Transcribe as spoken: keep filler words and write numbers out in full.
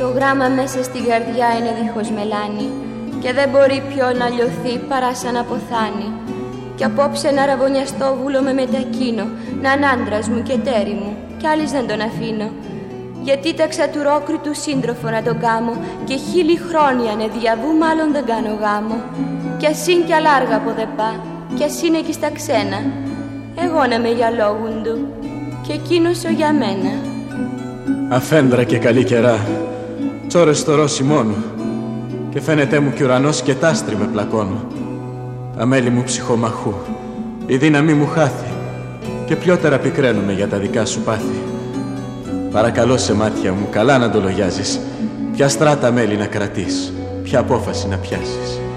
Το γράμμα μέσα στην καρδιά είναι δίχως μελάνη και δεν μπορεί πιο να λιωθεί παρά σαν να ποθάνει. Κι απόψε ένα ραβωνιαστόβουλο με μετακίνω, ναν άντρας μου και τέρι μου, κι άλλης δεν τον αφήνω. Γιατί ταξα του ρόκριτου σύντροφο να τον κάμω και χίλιοι χρόνια ναι διαβού μάλλον δεν κάνω γάμο. Κι ας είναι κι αλάργα από δεπά, κι ας είναι κι στα ξένα, εγώ να με για λόγουν του και εκείνος ο για μένα. Αφέντρα και καλή καιρά, τσόρες στο ρώσι μόνο, και φαίνεται μου κι ουρανός και τάστρι με πλακώνω. Αμέλη μου ψυχομαχού, η δύναμή μου χάθη και πιότερα πικραίνομαι για τα δικά σου πάθη. Παρακαλώ σε μάτια μου καλά να το λογιάζεις, ποια στράτα μέλη να κρατείς, ποια απόφαση να πιάσεις.